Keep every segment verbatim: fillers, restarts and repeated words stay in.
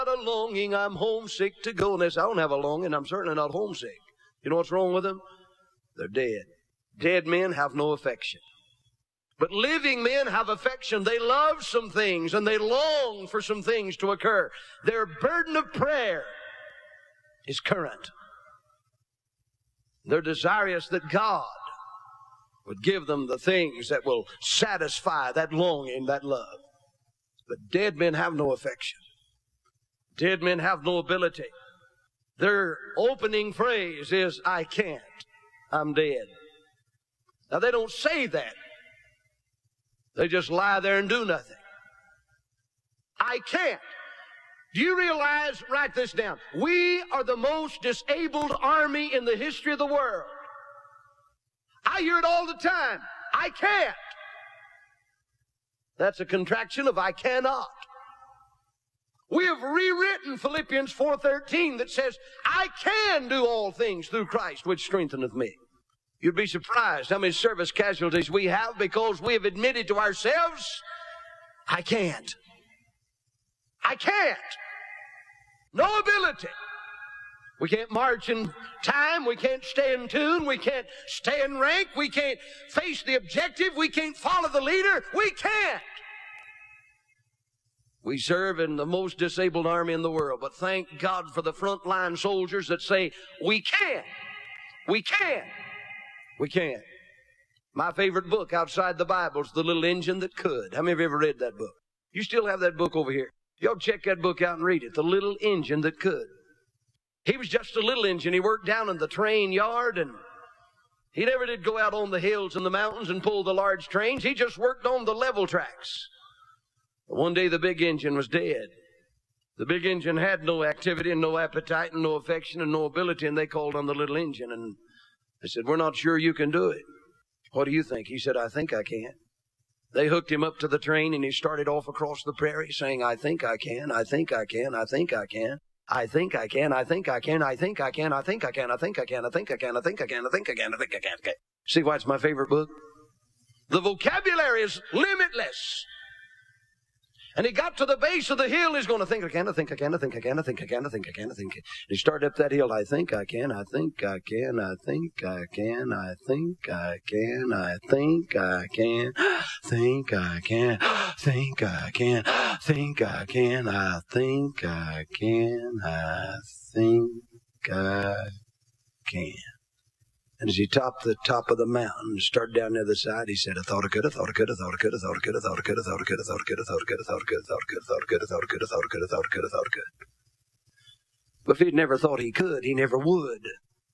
A longing, I'm homesick to go. And they say, I don't have a longing, I'm certainly not homesick. You know what's wrong with them? They're dead. Dead men have no affection. But living men have affection. They love some things and they long for some things to occur. Their burden of prayer is current. They're desirous that God would give them the things that will satisfy that longing, that love. But dead men have no affection. Dead men have no ability. Their opening phrase is, I can't. I'm dead. Now, they don't say that. They just lie there and do nothing. I can't. Do you realize, write this down, we are the most disabled army in the history of the world. I hear it all the time. I can't. That's a contraction of I cannot. We have rewritten Philippians four thirteen that says, I can do all things through Christ which strengtheneth me. You'd be surprised how many service casualties we have because we have admitted to ourselves, I can't. I can't. No ability. We can't march in time. We can't stay in tune. We can't stay in rank. We can't face the objective. We can't follow the leader. We can't. We serve in the most disabled army in the world, but thank God for the frontline soldiers that say, we can. We can. We can. My favorite book outside the Bible is The Little Engine That Could. How many of you ever read that book? You still have that book over here. Y'all check that book out and read it. The Little Engine That Could. He was just a little engine. He worked down in the train yard, and he never did go out on the hills and the mountains and pull the large trains. He just worked on the level tracks. One day the big engine was dead. The big engine had no activity and no appetite and no affection and no ability, and they called on the little engine. And they said, we're not sure you can do it. What do you think? He said, I think I can. They hooked him up to the train, and he started off across the prairie saying, I think I can, I think I can, I think I can. I think I can, I think I can, I think I can, I think I can, I think I can, I think I can, I think I can, I think I can, I think I can. See why it's my favorite book? The vocabulary is limitless. And he got to the base of the hill. He's going to think I can, I think I can, I think I can, I think I can, I think I can, I think I can. He started up that hill. I think I can, I think I can, I think I can, I think I can, I think I can, think I can, think I can, think I can, I think I can, I think I can. And as he topped the top of the mountain and started down the other side, he said, I thought I could, I thought I could, I thought I could, I thought I could, I thought I could, I thought I could, I thought I could, I thought I could, I thought I could, I thought I could, I thought I could, I thought I could, I thought I could, I thought I could, I thought I could. But if he'd never thought he could, he never would.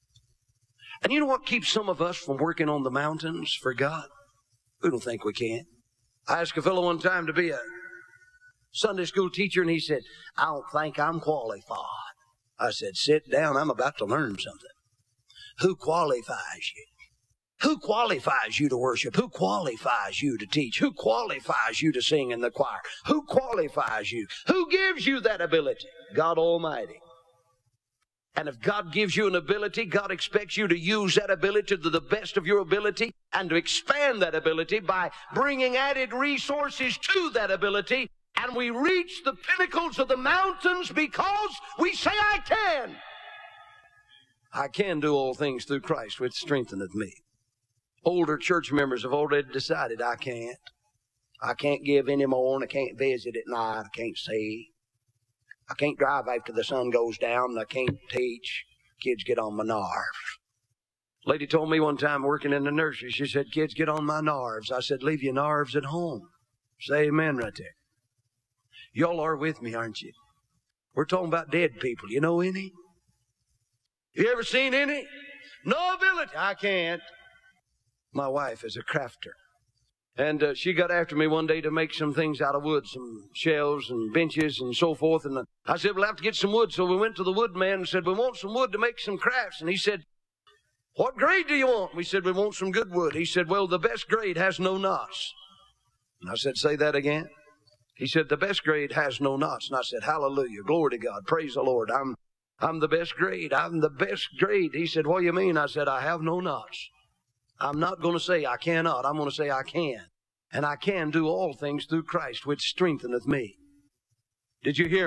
And you know what keeps some of us from working on the mountains for God? We don't think we can. I asked a fellow one time to be a Sunday school teacher, and he said, I don't think I'm qualified. I said, sit down, I'm about to learn something. Who qualifies you? Who qualifies you to worship? Who qualifies you to teach? Who qualifies you to sing in the choir? Who qualifies you? Who gives you that ability? God Almighty. And if God gives you an ability, God expects you to use that ability to the best of your ability and to expand that ability by bringing added resources to that ability. And we reach the pinnacles of the mountains because we say, I can. I can do all things through Christ, which strengtheneth me. Older church members have already decided, I can't. I can't give any more, and I can't visit at night. I can't see. I can't drive after the sun goes down, and I can't teach. Kids get on my nerves. Lady told me one time working in the nursery, she said, kids get on my nerves. I said, leave your nerves at home. Say amen right there. Y'all are with me, aren't you? We're talking about dead people. You know any? You ever seen any? No ability. I can't. My wife is a crafter. And uh, she got after me one day to make some things out of wood, some shelves and benches and so forth. And uh, I said, we'll have to get some wood. So we went to the wood man and said, we want some wood to make some crafts. And he said, what grade do you want? We said, we want some good wood. He said, well, the best grade has no knots. And I said, say that again. He said, the best grade has no knots. And I said, hallelujah, glory to God, praise the Lord. I'm I'm the best grade. I'm the best grade. He said, what do you mean? I said, I have no knots. I'm not going to say I cannot. I'm going to say I can. And I can do all things through Christ, which strengtheneth me. Did you hear?